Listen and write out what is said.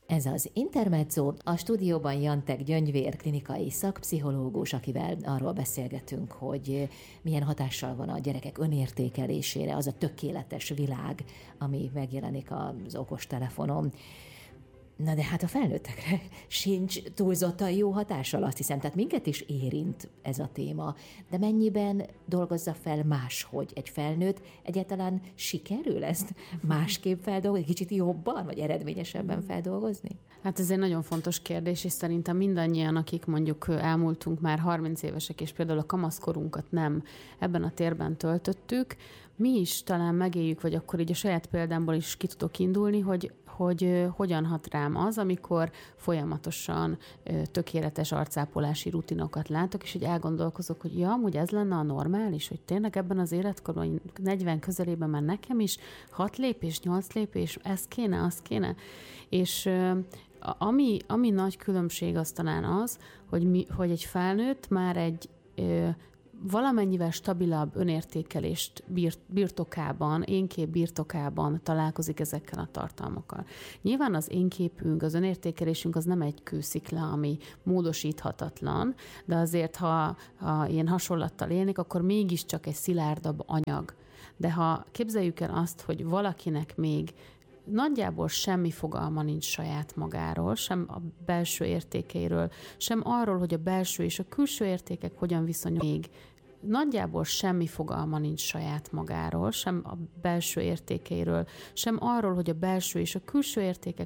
Ez az Intermezzo, a stúdióban Jantek Gyöngyvér, klinikai szakpszichológus, akivel arról beszélgetünk, hogy milyen hatással van a gyerekek önértékelésére az a tökéletes világ, ami megjelenik az okostelefonon. Na de hát a felnőttekre sincs túlzottan jó hatással, azt hiszem. Tehát minket is érint ez a téma. De mennyiben dolgozza fel máshogy egy felnőtt? Egyáltalán sikerül ezt másképp feldolgozni, kicsit jobban, vagy eredményesebben feldolgozni? Hát ez egy nagyon fontos kérdés, és szerintem mindannyian, akik mondjuk elmúltunk már 30 évesek, és például a kamaszkorunkat nem ebben a térben töltöttük, mi is talán megéljük, vagy akkor így a saját példámból is ki tudok indulni, hogy hogyan hat rám az, amikor folyamatosan tökéletes arcápolási rutinokat látok, és hogy elgondolkozok, hogy ja, amúgy ez lenne a normális, hogy tényleg ebben az életkorban, 40 közelében már nekem is 6 lépés, 8 lépés, ez kéne, az kéne. És ami nagy különbség az talán az, hogy egy felnőtt már egy valamennyivel stabilabb önértékelést birtokában, énkép birtokában találkozik ezekkel a tartalmakkal. Nyilván az énképünk, az önértékelésünk az nem egy kőszikla, ami módosíthatatlan, de azért, ha ilyen hasonlattal élnék, akkor mégiscsak egy szilárdabb anyag. De ha képzeljük el azt, hogy valakinek még nagyjából semmi fogalma nincs saját magáról, sem a belső értékeiről, sem arról, hogy a belső és a külső értékek hogyan viszonyulnak. Még nagyjából semmi fogalma nincs saját magáról, sem a belső értékeiről, sem arról, hogy a belső és a külső értékek